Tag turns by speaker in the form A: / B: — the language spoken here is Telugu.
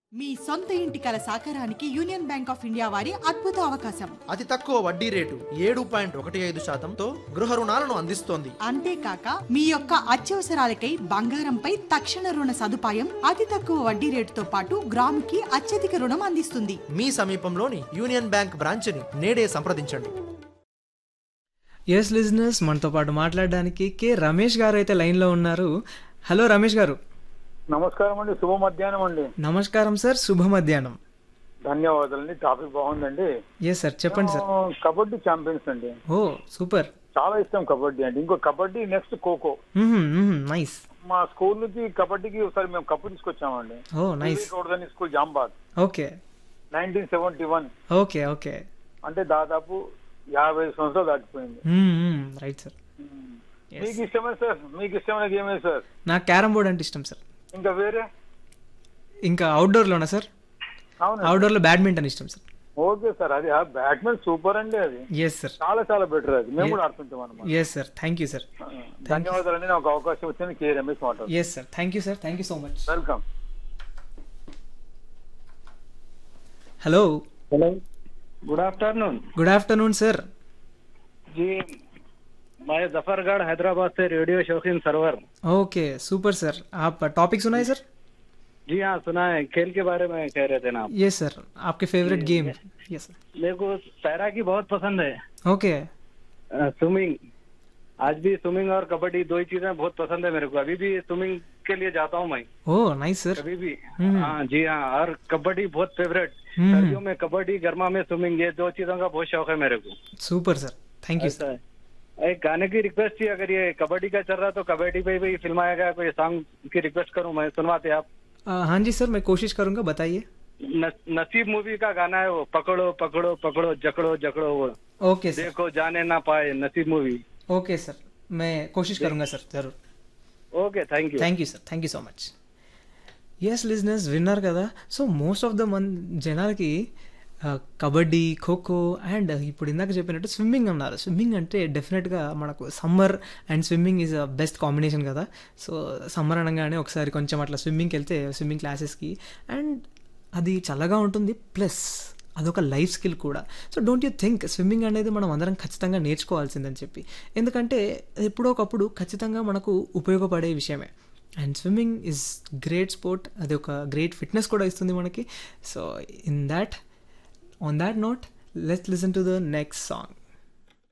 A: మీ సొంత ఇంటి కల సాకారానికి యూనియన్ బ్యాంక్ ఆఫ్ ఇండియా వారి అద్భుత అవకాశం.
B: అతి తక్కువ వడ్డీ రేటు 7.15%తో గృహ రుణాలను అందిస్తోంది.
A: అంతేకాక మీ యొక్క అత్యవసరాలకై బంగారంపై తక్షణ రుణ సదుపాయం, అతి తక్కువ వడ్డీ రేటుతో పాటు గ్రాముకి అత్యధిక రుణం అందిస్తుంది.
B: మీ సమీపంలోని యూనియన్ బ్యాంక్ బ్రాంచ్ని నేడే సంప్రదించండి.
C: ఎస్ లిజనర్స్, మనతో పాటు మాట్లాడడానికి కే రమేష్ గారు అయితే లైన్లో ఉన్నారు. హలో రమేష్ గారు.
D: నమస్కారం అండి, శుభ మధ్యాహ్నం అండి.
C: నమస్కారం సార్, శుభ మధ్యాహ్నం.
D: ధన్యవాదాలండి. టాపిక్ బాగుందండి.
C: ఎస్ సార్, చెప్పండి సార్.
D: కబడ్డీ ఛాంపియన్స్ అండి.
C: ఓ సూపర్.
D: చాలా ఇష్టం కబడ్డీ అండి. ఇంకో కబడ్డీ, నెక్స్ట్ ఖోఖో.
C: నైస్.
D: మా స్కూల్ నుంచి కబడ్డీకి ఒకసారి మేము కప్పు తీసుకొచ్చామండి.
C: ఓ nice.
D: School జాంబాద్.
C: Okay.
D: 1971.
C: Okay okay.
D: అంటే దాదాపు 50 సంవత్సరాలు దాటిపోయింది.
C: Right sir.
D: మీకు ఇష్టమే సార్? మీకు ఇష్టమైన గేమే సార్?
C: నాకు క్యారమ్ బోర్డ్ అంటే ఇష్టం సార్.
D: ఇంకా వేరే?
C: ఇంకా అవుట్డోర్లోనా సార్?
D: అవును,
C: అవుట్డోర్లో బ్యాడ్మింటన్ ఇష్టం సార్.
D: Okay sir. అది బ్యాట్మెన్ సూపర్ అండి. అది
C: ఎస్ సార్,
D: చాలా చాలా బెటర్. అది మేము కూడా ఆడుతుంటాం అన్నమాట.
C: Yes sir, thank you sir.
D: ధన్యవాదాలండి. నాకు అవకాశం వచ్చింది. కే రమేష్ మాట్లాడు.
C: Yes sir, thank you sir, thank you so much.
D: Welcome.
C: Hello.
E: Hello, good afternoon.
C: Good afternoon sir.
E: जी, मैं जफरगढ़ हैदराबाद से रेडियो शौकीन सरवर.
C: Okay super sir. आप टॉपिक सुनाए सर?
E: जी हाँ, सुना है. खेल के बारे में कह रहे थे ना आप?
C: यस सर, आपके फेवरेट गेम? Yes sir.
E: मेरे को तैराकी बहुत पसंद है.
C: ओके.
E: स्विमिंग, आज भी स्विमिंग और कबड्डी दो ही चीजें बहुत पसंद है मेरे को. अभी भी स्विमिंग के लिए जाता हूँ मैं.
C: Oh nice sir.
E: कभी भी. हाँ जी हाँ. और कबड्डी बहुत फेवरेट. सर्दियों में कबड्डी, गर्मा में स्विमिंग, ये दो चीजों का बहुत शौक है मेरे को.
C: Super sir, thank you sir.
E: एक गाने की रिक्वेस्ट थी. अगर ये कबड्डी का चल रहा तो कबड्डी पे भी फिल्माया गया कोई सॉन्ग की रिक्वेस्ट करूं मैं, सुनवाते आप?
C: हाँ जी सर, मैं कोशिश करूंगा, बताइए.
E: नसीब मूवी का गाना है वो, पकड़ो पकड़ो पकड़ो जकड़ो जकड़ो वो.
C: Okay sir.
E: देखो जाने ना पाए, नसीब मूवी.
C: ओके सर, मैं कोशिश करूंगा सर, जरूर.
E: Okay, thank you.
C: Thank you sir, thank you so much. Yes listeners, విన్నారు కదా. సో మోస్ట్ ఆఫ్ ద జనాలకి కబడ్డీ, ఖోఖో అండ్ ఇప్పుడు ఇందాక చెప్పినట్టు స్విమ్మింగ్ అన్నారు. స్విమ్మింగ్ అంటే డెఫినెట్గా మనకు summer and swimming is a best combination కదా. సో సమ్మర్ అనగానే ఒకసారి కొంచెం అట్లా స్విమ్మింగ్కి వెళ్తే, స్విమ్మింగ్ క్లాసెస్కి, అండ్ అది చల్లగా ఉంటుంది, ప్లస్ అదొక లైఫ్ స్కిల్ కూడా. So don't you think swimming అనేది మనం అందరం ఖచ్చితంగా నేర్చుకోవాల్సిందని చెప్పి, ఎందుకంటే ఎప్పుడో ఒకప్పుడు ఖచ్చితంగా మనకు ఉపయోగపడే విషయమే. And swimming is great sport, అది ఒక గ్రేట్ ఫిట్నెస్ కూడా ఇస్తుంది మనకి. So on that note, let's listen to the next song.